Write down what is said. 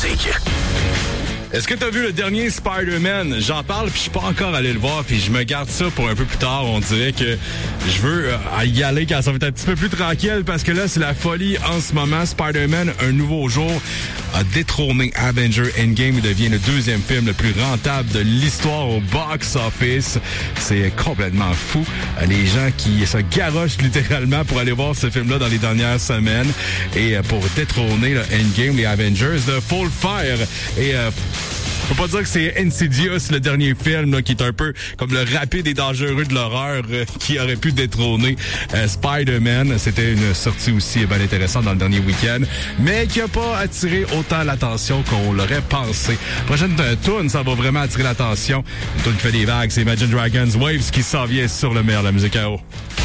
musique. Est-ce que t'as vu le dernier Spider-Man? J'en parle puis je suis pas encore allé le voir puis je me garde ça pour un peu plus tard. On dirait que je veux y aller quand ça va être un petit peu plus tranquille parce que là, c'est la folie en ce moment. Spider-Man, un nouveau jour, a détrôné Avengers Endgame. Il devient le deuxième film le plus rentable de l'histoire au box-office. C'est complètement fou. Les gens qui se garochent littéralement pour aller voir ce film-là dans les dernières semaines. Et pour détrôner le Endgame, les Avengers, de Full Fire. Et faut pas dire que c'est Insidious, le dernier film, là, qui est un peu comme le rapide et dangereux de l'horreur qui aurait pu détrôner Spider-Man. C'était une sortie aussi bien intéressante dans le dernier week-end, mais qui a pas attiré autant l'attention qu'on l'aurait pensé. Prochaine tune, ça va vraiment attirer l'attention. Une tune qui fait des vagues, c'est Imagine Dragons Waves qui s'en vient sur le meilleur de la musique à eau.